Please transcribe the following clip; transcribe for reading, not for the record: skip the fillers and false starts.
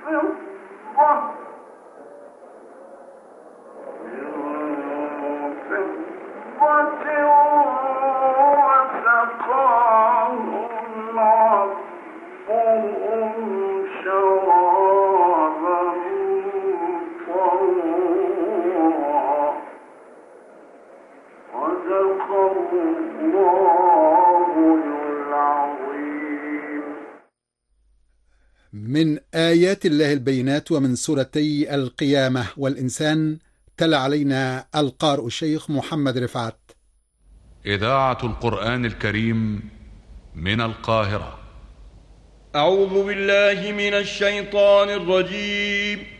من آيات الله البينات ومن سورتي القيامة والإنسان تلا علينا القارئ الشيخ محمد رفعت. إذاعة القرآن الكريم من القاهرة. أعوذ بالله من الشيطان الرجيم.